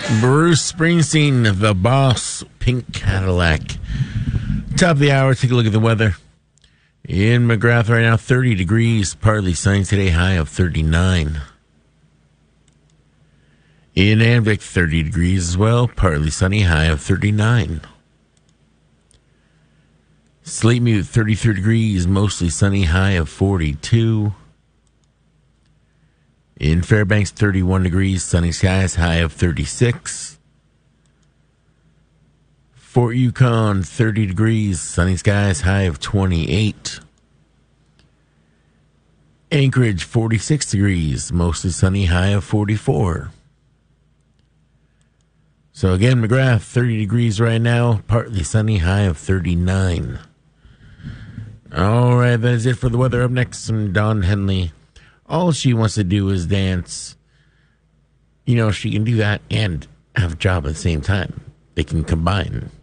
Bruce Springsteen, The Boss, Pink Cadillac. Top of the hour, take a look at the weather. In McGrath right now, 30 degrees, partly sunny today, high of 39. In Anvik, 30 degrees as well, partly sunny, high of 39. Slatemute, 33 degrees, mostly sunny, high of 42. In Fairbanks, 31 degrees, sunny skies, high of 36. Fort Yukon, 30 degrees, sunny skies, high of 28. Anchorage, 46 degrees, mostly sunny, high of 44. So again, McGrath, 30 degrees right now, partly sunny, high of 39. All right, that is it for the weather. Up next, from Dawn Henley. All she wants to do is dance. You know, she can do that and have a job at the same time. They can combine.